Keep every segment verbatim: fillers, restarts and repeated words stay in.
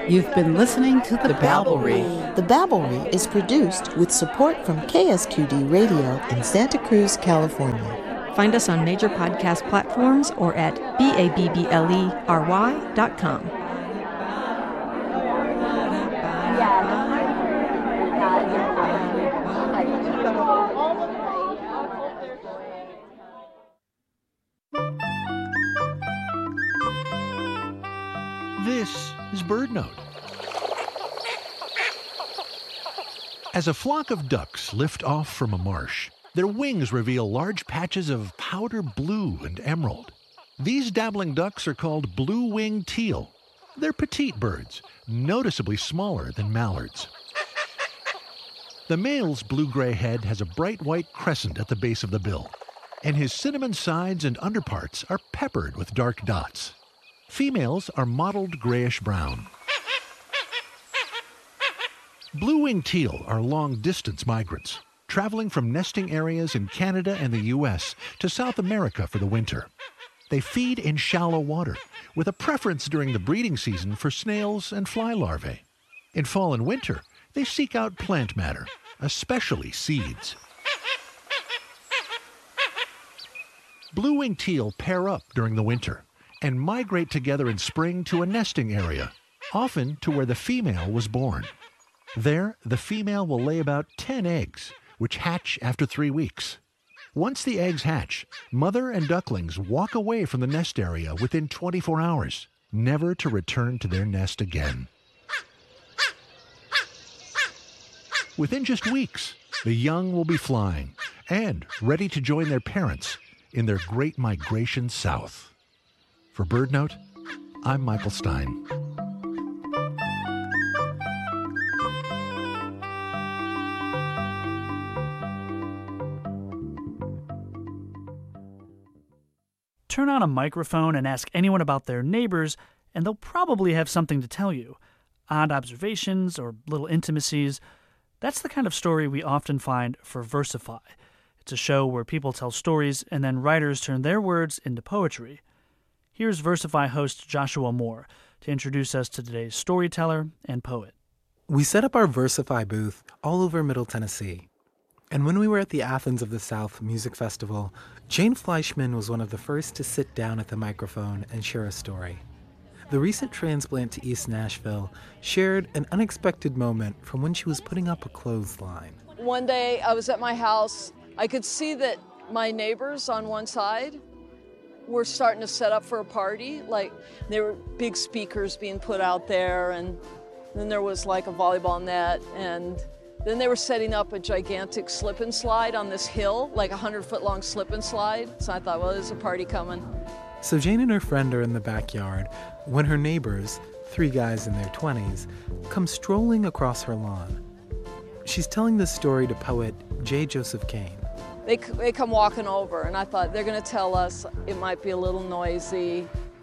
You've been listening to The, the Babblery. The Babblery is produced with support from K S Q D Radio in Santa Cruz, California. Find us on major podcast platforms or at B A B B L E R Y dot com. This is BirdNote. As a flock of ducks lift off from a marsh, their wings reveal large patches of powder blue and emerald. These dabbling ducks are called blue-winged teal. They're petite birds, noticeably smaller than mallards. The male's blue-gray head has a bright white crescent at the base of the bill, and his cinnamon sides and underparts are peppered with dark dots. Females are mottled grayish-brown. Blue-winged teal are long-distance migrants, traveling from nesting areas in Canada and the U S to South America for the winter. They feed in shallow water, with a preference during the breeding season for snails and fly larvae. In fall and winter, they seek out plant matter, especially seeds. Blue-winged teal pair up during the winter and migrate together in spring to a nesting area, often to where the female was born. There, the female will lay about ten eggs, which hatch after three weeks. Once the eggs hatch, mother and ducklings walk away from the nest area within twenty-four hours, never to return to their nest again. Within just weeks, the young will be flying and ready to join their parents in their great migration south. For BirdNote, I'm Michael Stein. Turn on a microphone and ask anyone about their neighbors, and they'll probably have something to tell you. Odd observations or little intimacies. That's the kind of story we often find for Versify. It's a show where people tell stories and then writers turn their words into poetry. Here's Versify host Joshua Moore to introduce us to today's storyteller and poet. We set up our Versify booth all over Middle Tennessee. And when we were at the Athens of the South Music Festival, Jane Fleischman was one of the first to sit down at the microphone and share a story. The recent transplant to East Nashville shared an unexpected moment from when she was putting up a clothesline. One day I was at my house. I could see that my neighbors on one side were starting to set up for a party. Like, there were big speakers being put out there, and then there was like a volleyball net, and then they were setting up a gigantic slip and slide on this hill, like a hundred foot long slip and slide. So I thought, well, there's a party coming. So Jane and her friend are in the backyard when her neighbors, three guys in their twenties, come strolling across her lawn. She's telling this story to poet J. Joseph Kane. They, they come walking over, and I thought, they're gonna tell us it might be a little noisy.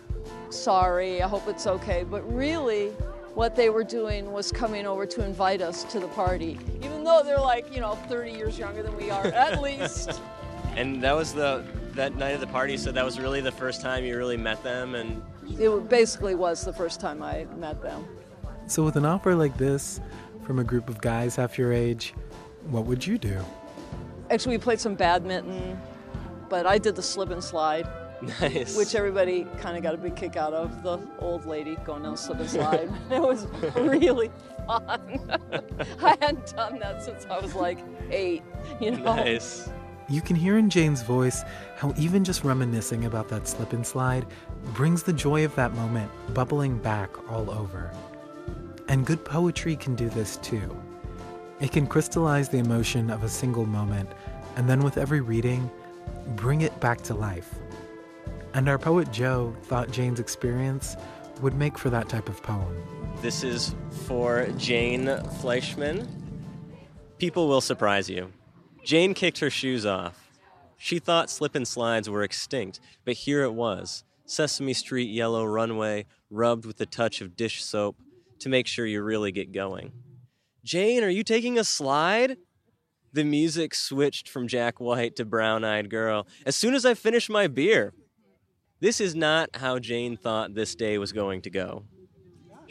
Sorry, I hope it's okay. But really, what they were doing was coming over to invite us to the party, even though they're like, you know, thirty years younger than we are, at least. And that was the that night of the party, so that was really the first time you really met them? And it basically was the first time I met them. So with an offer like this from a group of guys half your age, what would you do? Actually, we played some badminton, but I did the slip and slide. Nice. Which everybody kind of got a big kick out of, the old lady going down slip and slide. It was really fun. I hadn't done that since I was like eight, you know. Nice. You can hear in Jane's voice how even just reminiscing about that slip and slide brings the joy of that moment bubbling back all over. And good poetry can do this too. It can crystallize the emotion of a single moment, and then with every reading, bring it back to life. And our poet Joe thought Jane's experience would make for that type of poem. This is for Jane Fleischman. People will surprise you. Jane kicked her shoes off. She thought slip and slides were extinct, but here it was. Sesame Street yellow runway, rubbed with a touch of dish soap to make sure you really get going. Jane, are you taking a slide? The music switched from Jack White to Brown-Eyed Girl. As soon as I finished my beer. This is not how Jane thought this day was going to go.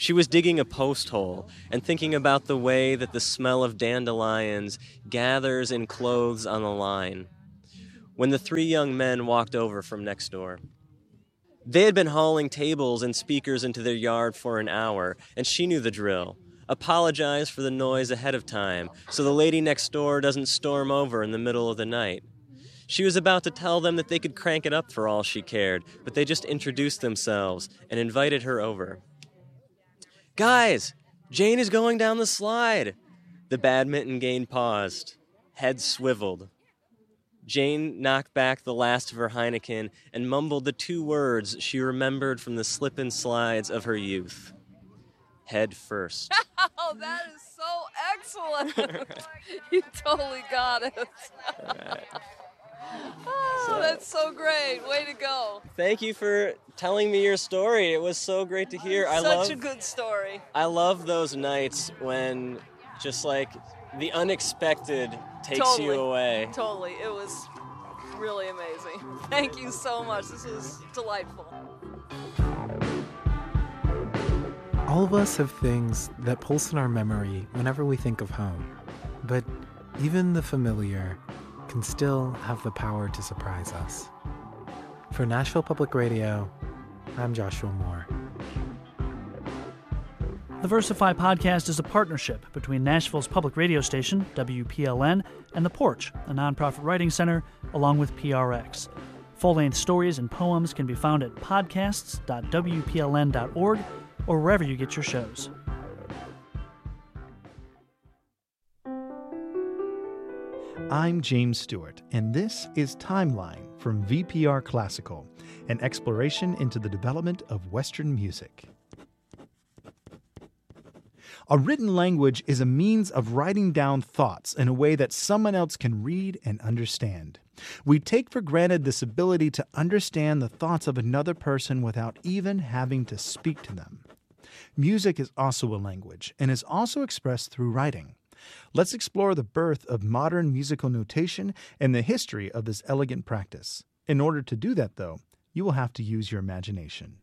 She was digging a post hole and thinking about the way that the smell of dandelions gathers in clothes on the line when the three young men walked over from next door. They had been hauling tables and speakers into their yard for an hour, and she knew the drill. Apologize for the noise ahead of time so the lady next door doesn't storm over in the middle of the night. She was about to tell them that they could crank it up for all she cared, but they just introduced themselves and invited her over. Guys, Jane is going down the slide. The badminton game paused. Head swiveled. Jane knocked back the last of her Heineken and mumbled the two words she remembered from the slip and slides of her youth. Head first. Oh, that is so excellent. You totally got it. All right. Oh, So- that's so great. Way to go. Thank you for telling me your story. It was so great to hear. I Such love a good story. I love those nights when just like the unexpected takes Totally. you away. Totally. It was really amazing. Thank you so much. This was delightful. All of us have things that pulse in our memory whenever we think of home. But even the familiar can still have the power to surprise us. For Nashville Public Radio, I'm Joshua Moore. The Versify podcast is a partnership between Nashville's public radio station, W P L N, and The Porch, a nonprofit writing center, along with P R X. Full-length stories and poems can be found at podcasts dot w p l n dot org or wherever you get your shows. I'm James Stewart, and this is Timeline from V P R Classical, an exploration into the development of Western music. A written language is a means of writing down thoughts in a way that someone else can read and understand. We take for granted this ability to understand the thoughts of another person without even having to speak to them. Music is also a language and is also expressed through writing. Let's explore the birth of modern musical notation and the history of this elegant practice. In order to do that, though, you will have to use your imagination.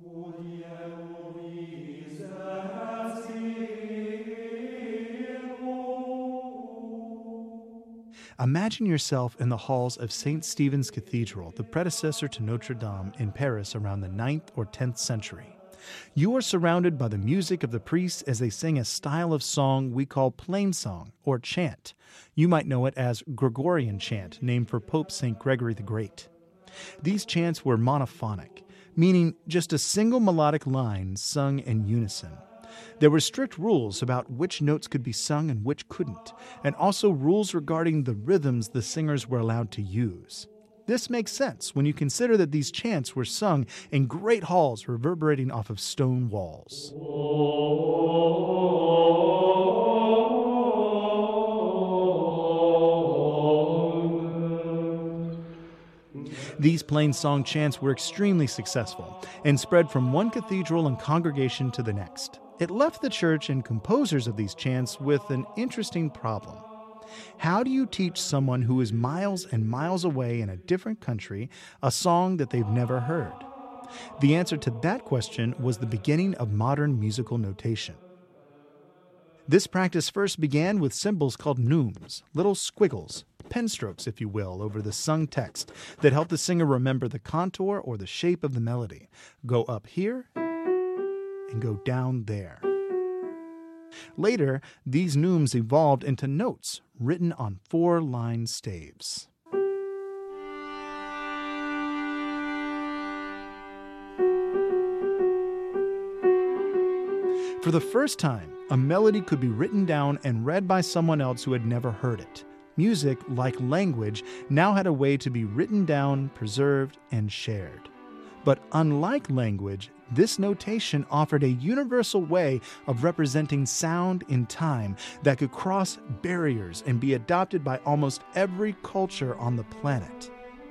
Imagine yourself in the halls of Saint Stephen's Cathedral, the predecessor to Notre Dame in Paris around the ninth or tenth century. You are surrounded by the music of the priests as they sing a style of song we call plain song or chant. You might know it as Gregorian chant, named for Pope Saint Gregory the Great. These chants were monophonic, meaning just a single melodic line sung in unison. There were strict rules about which notes could be sung and which couldn't, and also rules regarding the rhythms the singers were allowed to use. This makes sense when you consider that these chants were sung in great halls reverberating off of stone walls. These plain song chants were extremely successful and spread from one cathedral and congregation to the next. It left the church and composers of these chants with an interesting problem. How do you teach someone who is miles and miles away in a different country a song that they've never heard? The answer to that question was the beginning of modern musical notation. This practice first began with symbols called neumes, little squiggles, pen strokes, if you will, over the sung text that help the singer remember the contour or the shape of the melody. Go up here and go down there. Later, these neumes evolved into notes written on four-line staves. For the first time, a melody could be written down and read by someone else who had never heard it. Music, like language, now had a way to be written down, preserved, and shared. But unlike language, this notation offered a universal way of representing sound in time that could cross barriers and be adopted by almost every culture on the planet.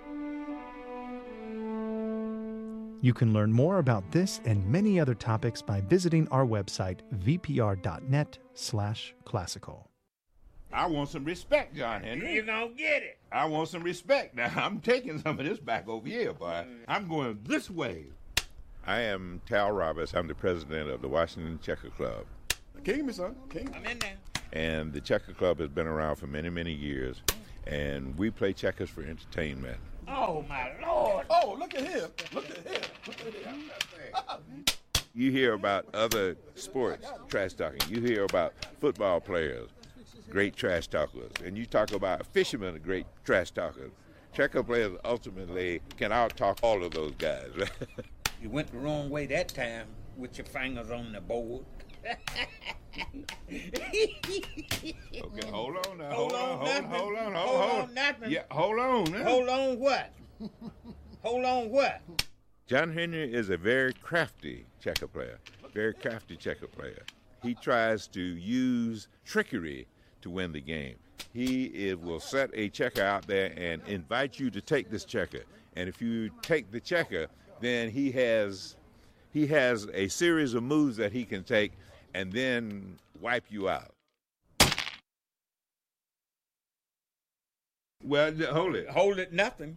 You can learn more about this and many other topics by visiting our website, v p r dot net slash classical. I want some respect, John Henry. You're gonna get it. I want some respect. Now, I'm taking some of this back over here, boy. I'm going this way. I am Tal Roberts. I'm the president of the Washington Checker Club. King me, son. King. I'm in there. And the Checker Club has been around for many, many years. And we play checkers for entertainment. Oh, my Lord. Oh, look at him. Look at him. Look at him. You hear about other sports trash talking. You hear about football players, great trash talkers. And you talk about fishermen, great trash talkers. Checker players ultimately can out-talk all of those guys. You went the wrong way that time with your fingers on the board. Okay, hold on now. Hold, Hold on, on, hold on, hold on, hold on. Hold on, nothing. Yeah, hold on. Now. Hold on what? Hold on what? John Henry is a very crafty checker player, very crafty checker player. He tries to use trickery to win the game. He is, will set a checker out there and invite you to take this checker. And if you take the checker, then he has he has a series of moves that he can take and then wipe you out. Well, hold it. Hold it nothing.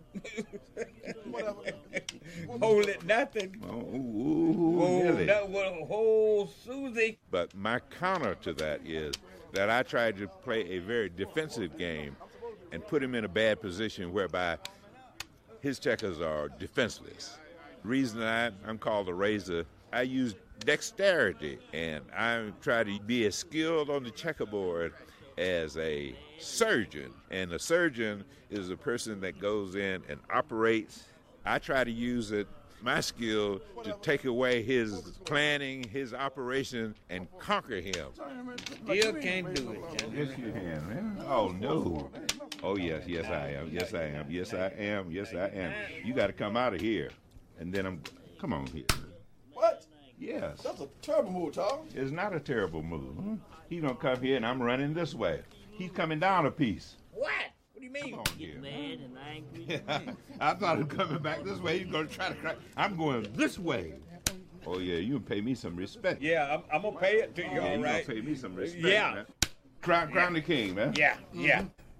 Hold it nothing. Oh, ooh, oh, really? That was whole Susie. But my counter to that is that I tried to play a very defensive game and put him in a bad position whereby his checkers are defenseless. The reason I, I'm called a razor, I use dexterity, and I try to be as skilled on the checkerboard as a surgeon. And a surgeon is a person that goes in and operates. I try to use it, my skill, to take away his planning, his operation, and conquer him. Still can't do it, John. Yes, you can, man. Oh, no. Oh, yes, yes, I am. Yes, I am. Yes, I am. Yes, I am. You got to come out of here. And then I'm, come on here. What? Yes. That's a terrible move, Charles. It's not a terrible move. He's going to come here, and I'm running this way. He's coming down a piece. What? What do you mean? Come on here. Mad and angry. Yeah, I thought he was coming back this way. He's going to try to crack. I'm going this way. Oh, yeah, you can pay me some respect. Yeah, I'm, I'm going to pay it to you, yeah, all you right. going to pay me some respect, Yeah. man. Crown, crown the king, man. Yeah, yeah.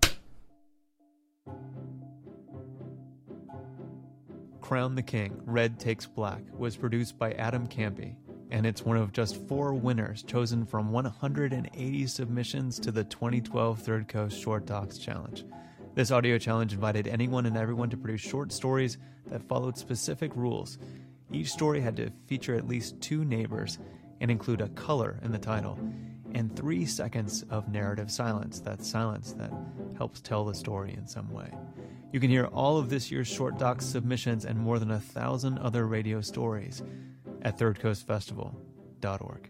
Crown the King, Red Takes Black was produced by Adam Campy, and it's one of just four winners chosen from one hundred eighty submissions to the twenty twelve Third Coast Short Docs Challenge. This audio challenge invited anyone and everyone to produce short stories that followed specific rules. Each story had to feature at least two neighbors and include a color in the title, and three seconds of narrative silence, that silence that helps tell the story in some way. You can hear all of this year's Short Docs submissions and more than a thousand other radio stories at third coast festival dot org.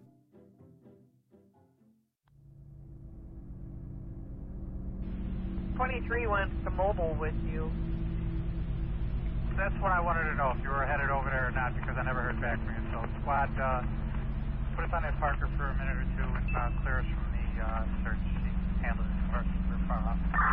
twenty-three went to mobile with you. That's what I wanted to know, if you were headed over there or not, because I never heard back from you. So, squad, uh, put us on that Parker for a minute or two and uh, clear us from the uh, search. Handle this first. We're far off.